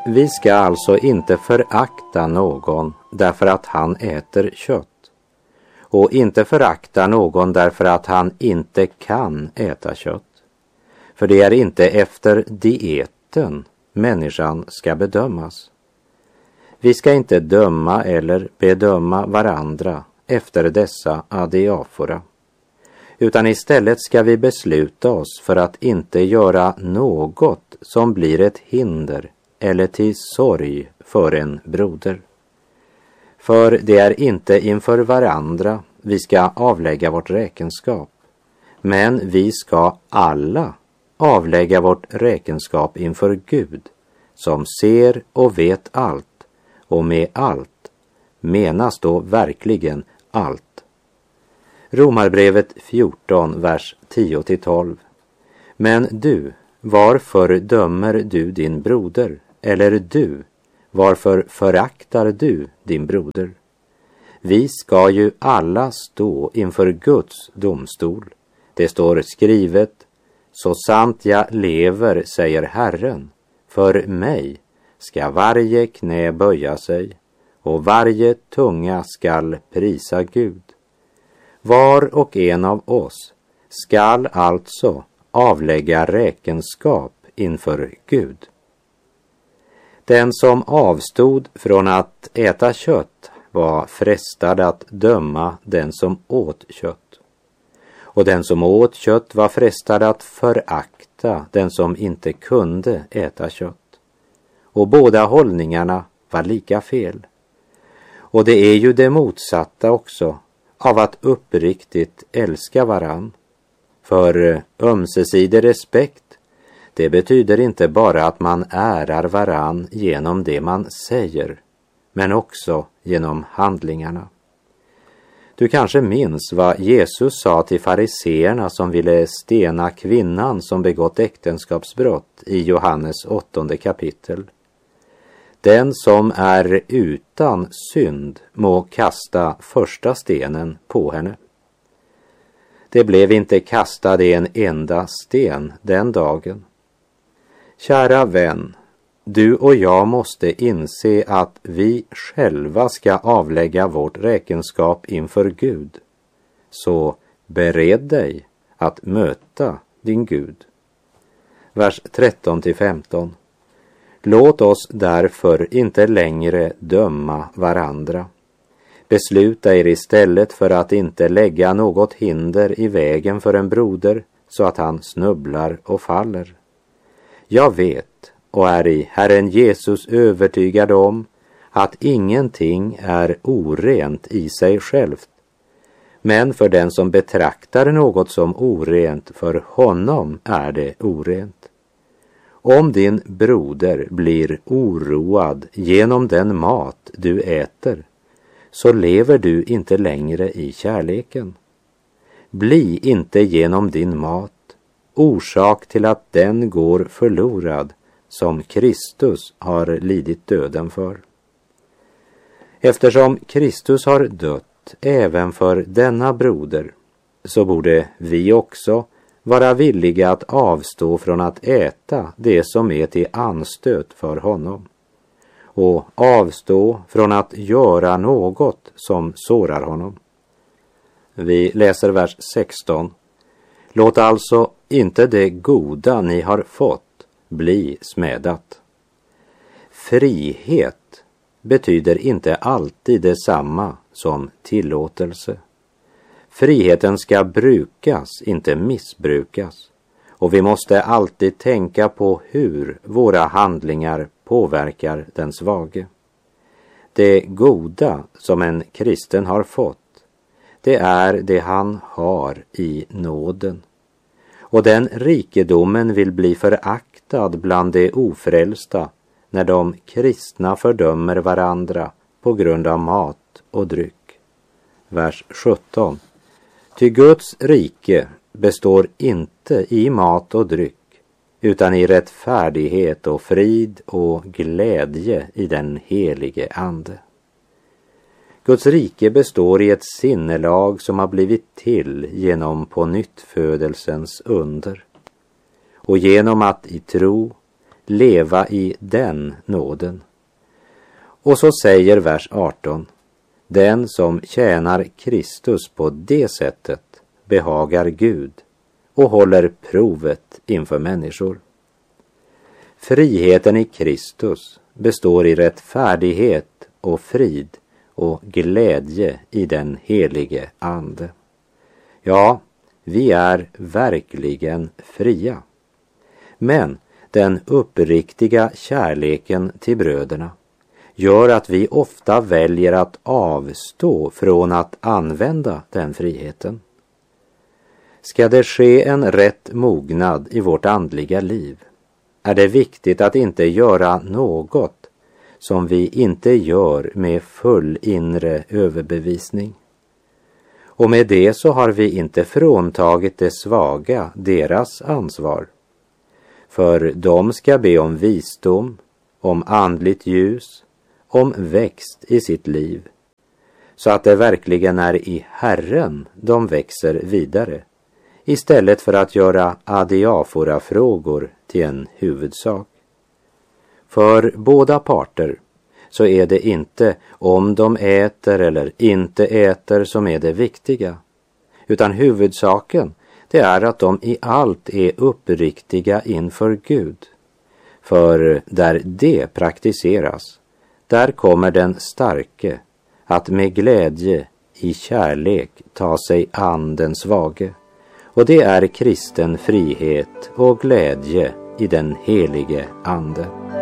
Vi ska alltså inte förakta någon därför att han äter kött, och inte förakta någon därför att han inte kan äta kött. För det är inte efter dieten människan ska bedömas. Vi ska inte döma eller bedöma varandra efter dessa adiafora, utan istället ska vi besluta oss för att inte göra något som blir ett hinder eller till sorg för en broder. För det är inte inför varandra vi ska avlägga vårt räkenskap, men vi ska alla avlägga vårt räkenskap inför Gud, som ser och vet allt, och med allt menas då verkligen allt. Romarbrevet 14, vers 10-12. Men du, varför dömer du din broder? Eller du, varför föraktar du din broder? Vi ska ju alla stå inför Guds domstol. Det står skrivet: så sant jag lever, säger Herren, för mig ska varje knä böja sig och varje tunga skall prisa Gud. Var och en av oss skall alltså avlägga räkenskap inför Gud. Den som avstod från att äta kött var frestad att döma den som åt kött. Och den som åt kött var frestad att förakta den som inte kunde äta kött. Och båda hållningarna var lika fel. Och det är ju det motsatta också av att uppriktigt älska varann. För ömsesidig respekt, det betyder inte bara att man ärar varann genom det man säger, men också genom handlingarna. Du kanske minns vad Jesus sa till fariseerna som ville stena kvinnan som begått äktenskapsbrott i Johannes 8:e kapitel. Den som är utan synd må kasta första stenen på henne. Det blev inte kastad en enda sten den dagen. Kära vän, du och jag måste inse att vi själva ska avlägga vårt räkenskap inför Gud. Så bered dig att möta din Gud. Vers 13-15. Låt oss därför inte längre döma varandra. Besluta er istället för att inte lägga något hinder i vägen för en broder så att han snubblar och faller. Jag vet och är i Herren Jesus övertygad om att ingenting är orent i sig självt. Men för den som betraktar något som orent, för honom är det orent. Om din broder blir oroad genom den mat du äter, så lever du inte längre i kärleken. Bli inte genom din mat orsak till att den går förlorad som Kristus har lidit döden för. Eftersom Kristus har dött även för denna broder, så borde vi också vara villiga att avstå från att äta det som är till anstöt för honom, och avstå från att göra något som sårar honom. Vi läser vers 16. Låt alltså inte det goda ni har fått bli smädat. Frihet betyder inte alltid detsamma som tillåtelse. Friheten ska brukas, inte missbrukas. Och vi måste alltid tänka på hur våra handlingar påverkar den svage. Det goda som en kristen har fått, det är det han har i nåden. Och den rikedomen vill bli föraktad bland de ofrälsta när de kristna fördömer varandra på grund av mat och dryck. Vers 17. Ty Guds rike består inte i mat och dryck, utan i rättfärdighet och frid och glädje i den helige ande. Guds rike består i ett sinnelag som har blivit till genom pånyttfödelsens under, och genom att i tro leva i den nåden. Och så säger vers 18: den som tjänar Kristus på det sättet behagar Gud och håller provet inför människor. Friheten i Kristus består i rättfärdighet och frid och glädje i den helige Ande. Ja, vi är verkligen fria. Men den uppriktiga kärleken till bröderna gör att vi ofta väljer att avstå från att använda den friheten. Ska det ske en rätt mognad i vårt andliga liv är det viktigt att inte göra något som vi inte gör med full inre överbevisning. Och med det så har vi inte fråntagit det svaga deras ansvar. För de ska be om visdom, om andligt ljus, om växt i sitt liv, så att det verkligen är i Herren de växer vidare, istället för att göra adiafora-frågor till en huvudsak. För båda parter så är det inte om de äter eller inte äter som är det viktiga, utan huvudsaken det är att de i allt är uppriktiga inför Gud. För där det praktiseras, där kommer den starke att med glädje i kärlek ta sig an den svage. Och det är kristen frihet och glädje i den helige Ande.